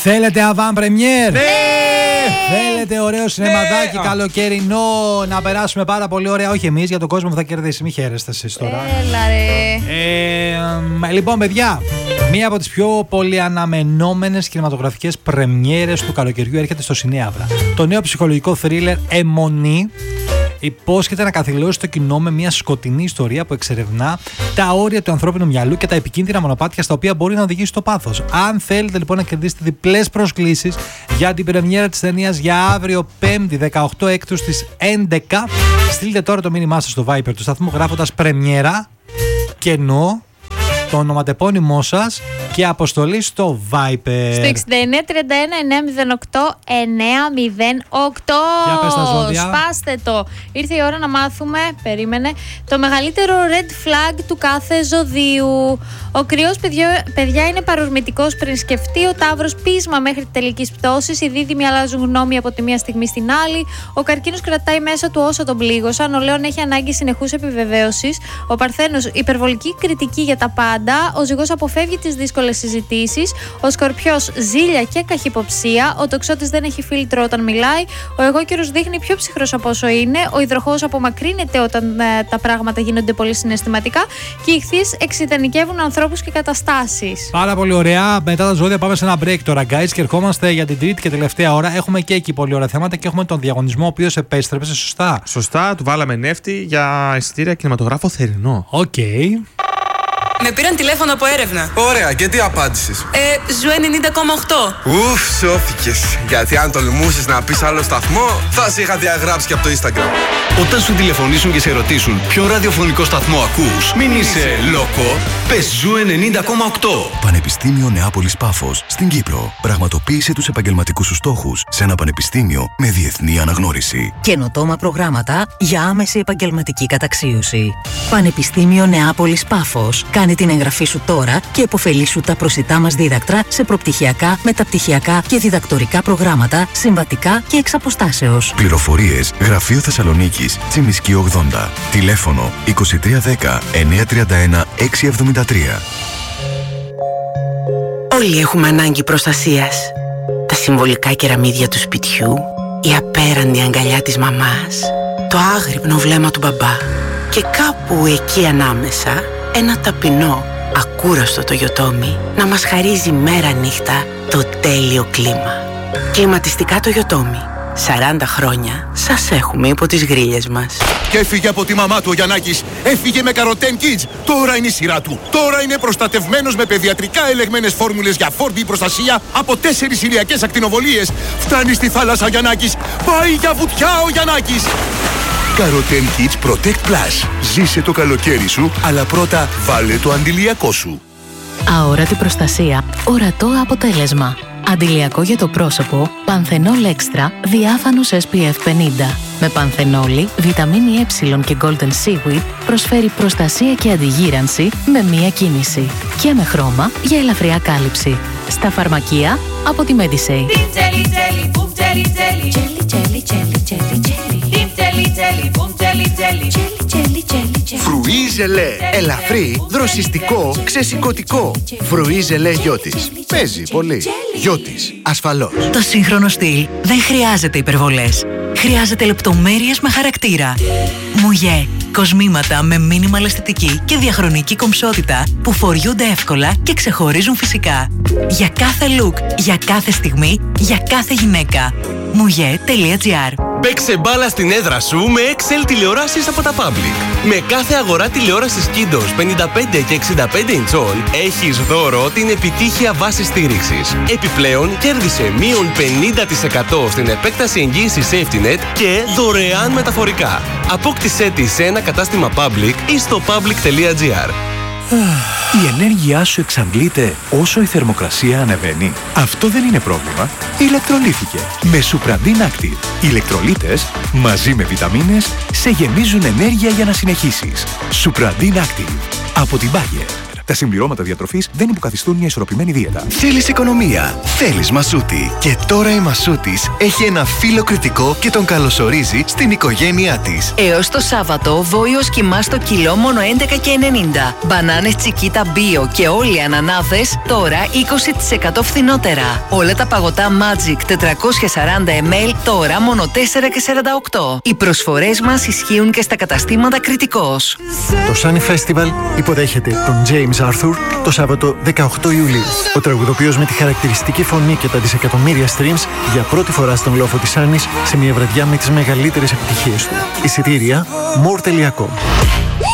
Θέλετε avant première? Ναι! Θέλετε ωραίο σινεμαδάκι καλοκαιρινό να περάσουμε πάρα πολύ ωραία? Όχι εμείς, για τον κόσμο που θα κερδίσει. Μην χαίρεστε εσείς τώρα. Έλα ρε. Λοιπόν, παιδιά, μία από τις πιο πολυαναμενόμενες κινηματογραφικές πρεμιέρες του καλοκαιριού έρχεται στο Σινέαβρα. Το νέο ψυχολογικό θρίλερ Αιμονή υπόσχεται να καθυλώσει το κοινό με μια σκοτεινή ιστορία που εξερευνά τα όρια του ανθρώπινου μυαλού και τα επικίνδυνα μονοπάτια στα οποία μπορεί να οδηγήσει το πάθος. Αν θέλετε λοιπόν να κερδίσετε διπλές προσκλήσεις για την πρεμιέρα της ταινίας για αύριο 5η 18 Έκτου στις 11, στείλτε τώρα το μήνυμά σας στο Viber του σταθμού γράφοντας πρεμιέρα, κενό, το ονοματεπώνυμό σας και αποστολή στο Viper. Στο 6931 908 908. Για πες τα ζώδια. Σπάστε το. Ήρθε η ώρα να μάθουμε, περίμενε, το μεγαλύτερο red flag του κάθε ζωδίου. Ο Κρυός, παιδιά, είναι παρορμητικός πριν σκεφτεί. Ο Ταύρος πείσμα μέχρι τελικής πτώσης. Οι Δίδυμοι αλλάζουν γνώμη από τη μία στιγμή στην άλλη. Ο Καρκίνος κρατάει μέσα του όσο τον πλήγωσαν. Ο Λέων έχει ανάγκη συνεχούς επιβεβαίωσης. Ο Παρθένος υπερβολική κριτική για τα πάντα. Ο Ζυγός αποφεύγει τις δύσκολες συζητήσεις. Ο Σκορπιός ζήλια και καχυποψία. Ο Τοξότης δεν έχει φίλτρο όταν μιλάει. Ο Αιγόκερος δείχνει πιο ψυχρός από όσο είναι. Ο Υδροχόος απομακρύνεται όταν τα πράγματα γίνονται πολύ συναισθηματικά. Και οι Ιχθύες εξειδανικεύουν ανθρώπους και καταστάσεις. Πάρα πολύ ωραία. Μετά τα ζώδια πάμε σε ένα break τώρα, guys, και ερχόμαστε για την τρίτη και τελευταία ώρα. Έχουμε και εκεί πολύ ωραία θέματα και έχουμε τον διαγωνισμό ο οποίος επέστρεψε σωστά. Σωστά, του βάλαμε νεύτη για εισιτήρια κινηματογράφο θερινό. Οκ. Με πήραν τηλέφωνο από έρευνα. Ωραία, και τι απάντησες? Ζου 90,8. Ουφ, σώθηκες. Γιατί αν τολμούσες να πεις άλλο σταθμό, θα σε είχα διαγράψει και από το Instagram. Όταν σου τηλεφωνήσουν και σε ρωτήσουν ποιο ραδιοφωνικό σταθμό ακούς, μην είσαι λόκο, πες Ζου 90,8. Πανεπιστήμιο Νεάπολης Πάφος στην Κύπρο. Πραγματοποίησε τους επαγγελματικούς σου στόχους σε ένα πανεπιστήμιο με διεθνή αναγνώριση. Καινοτόμα προγράμματα για άμεση επαγγελματική καταξίωση. Πανεπιστήμιο Νεάπολης Πάφος. Κάνε την εγγραφή σου τώρα και επωφελήσου τα προσιτά μας δίδακτρα σε προπτυχιακά, μεταπτυχιακά και διδακτορικά προγράμματα, συμβατικά και εξ αποστάσεως. Πληροφορίες: Γραφείο Θεσσαλονίκης, Τσιμισκή 80. Τηλέφωνο 2310 931 673. Όλοι έχουμε ανάγκη προστασίας. Τα συμβολικά κεραμίδια του σπιτιού, η απέραντη αγκαλιά της μαμάς, το άγρυπνο βλέμμα του μπαμπά και κάπου εκεί ανάμεσα ένα ταπεινό, ακούραστο το Toyotomi να μας χαρίζει μέρα νύχτα το τέλειο κλίμα. Κλιματιστικά το Toyotomi. 40 χρόνια σας έχουμε υπό τις γρίλες μας. Και έφυγε από τη μαμά του ο Γιαννάκης. Έφυγε με Καροτέν Kids. Τώρα είναι η σειρά του. Τώρα είναι προστατευμένος με παιδιατρικά ελεγμένες φόρμουλες για φόρμπι προστασία από 4 ηλιακές ακτινοβολίες. Φτάνει στη θάλασσα ο Γιαννάκης. Πάει για βουτιά ο Γιαννάκης. Καροτέν Kids Protect Plus. Ζήσε το καλοκαίρι σου, αλλά πρώτα βάλε το αντιλιακό σου. Αόρατη προστασία, ορατό αποτέλεσμα. Αντιλιακό για το πρόσωπο, Πανθενόλ Extra, διάφανος SPF 50. Με πανθενόλη, βιταμίνη Ε και Golden Seaweed προσφέρει προστασία και αντιγύρανση με μία κίνηση. Και με χρώμα για ελαφριά κάλυψη. Στα φαρμακεία από τη Medisay. Φρουί ζελέ. Ελαφρύ, δροσιστικό, ξεσηκωτικό. Φρουί ζελέ Γιώτης. Παίζει πολύ. Γιώτης. Ασφαλώς. Το σύγχρονο στυλ δεν χρειάζεται υπερβολές. Χρειάζεται λεπτομέρειες με χαρακτήρα. Μουγέ. Κοσμήματα με minimal αισθητική και διαχρονική κομψότητα που φοριούνται εύκολα και ξεχωρίζουν φυσικά. Για κάθε look, για κάθε στιγμή, για κάθε γυναίκα. Mouye.gr. Παίξε μπάλα στην έδρα σου με Excel τηλεοράσεις από τα Public. Με κάθε αγορά τηλεόρασης Kindos 55 και 65 ιντσών έχεις δώρο την επιτύχεια βάση στήριξης. Επιπλέον κέρδισε μείον 50% στην επέκταση εγγύησης SafetyNet και δωρεάν μεταφορικά. Απόκτησέ τη σε ένα κατάστημα Public ή στο public.gr. Η ενέργειά σου εξαντλείται όσο η θερμοκρασία ανεβαίνει. Αυτό δεν είναι πρόβλημα. Ηλεκτρολύθηκε με Supradin Active. Οι ηλεκτρολίτες μαζί με βιταμίνες σε γεμίζουν ενέργεια για να συνεχίσεις. Supradin Active από την Bayer. Τα συμπληρώματα διατροφής δεν υποκαθιστούν μια ισορροπημένη δίαιτα. Θέλεις οικονομία, θέλεις Μασούτη. Και τώρα η Μασούτης έχει ένα φιλοκριτικό και τον καλωσορίζει στην οικογένειά της. Έως το Σάββατο, βόηος κιμά στο κιλό μόνο 11,90. Μπανάνες Τσικίτα Bio και όλοι οι ανανάδες τώρα 20% φθηνότερα. Όλα τα παγωτά Magic 440 ml τώρα μόνο 4,48. Οι προσφορές μας ισχύουν και στα καταστήματα Κριτικός. Το Sunny Festival υποδέχεται τον James Arthur το Σάββατο 18 Ιουλίου. Ο τραγουδοποιός με τη χαρακτηριστική φωνή και τα δισεκατομμύρια streams για πρώτη φορά στον λόφο της Άννης σε μια βραδιά με τις μεγαλύτερες επιτυχίες του. Εισιτήρια more.com.